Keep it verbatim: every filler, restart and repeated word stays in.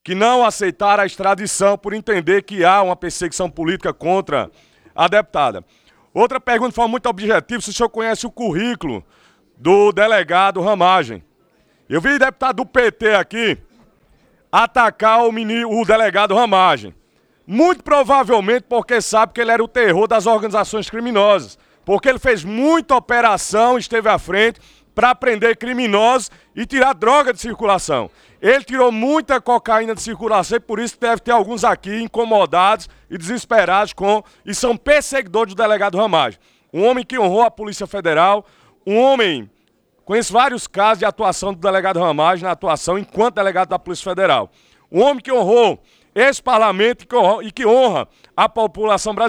que não aceitaram a extradição por entender que há uma perseguição política contra a deputada. Outra pergunta de forma muito objetiva, se o senhor conhece o currículo do delegado Ramagem. Eu vi deputado do P T aqui atacar o, menino, o delegado Ramagem. Muito provavelmente porque sabe que ele era o terror das organizações criminosas. Porque ele fez muita operação, esteve à frente para prender criminosos e tirar droga de circulação. Ele tirou muita cocaína de circulação e por isso deve ter alguns aqui incomodados e desesperados com e são perseguidores do delegado Ramagem. Um homem que honrou a Polícia Federal, um homem... Conheço vários casos de atuação do delegado Ramagem na atuação enquanto delegado da Polícia Federal. Um homem que honrou esse parlamento e que honra a população brasileira.